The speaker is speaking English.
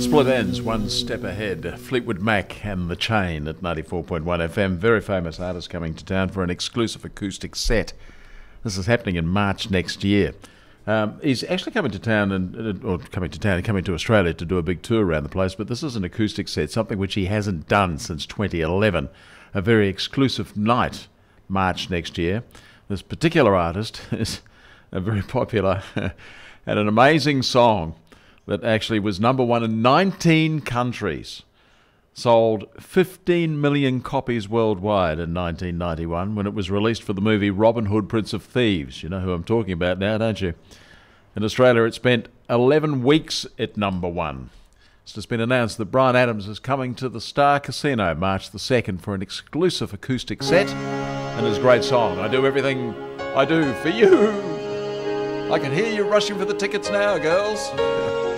Split ends, one step ahead. Fleetwood Mac and The Chain at 94.1 FM. Very famous artist coming to town for an exclusive acoustic set. This is happening in March next year. He's actually coming to Australia to do a big tour around the place, but this is an acoustic set, something which he hasn't done since 2011. A very exclusive night, March next year. This particular artist is a very popular and an amazing song that actually was number one in 19 countries. Sold 15 million copies worldwide in 1991 when it was released for the movie Robin Hood, Prince of Thieves. You know who I'm talking about now, don't you? In Australia, it spent 11 weeks at number one. It's just been announced that Bryan Adams is coming to the Star Casino March the 2nd for an exclusive acoustic set and his great song, I Do Everything I Do For You. I can hear you rushing for the tickets now, girls.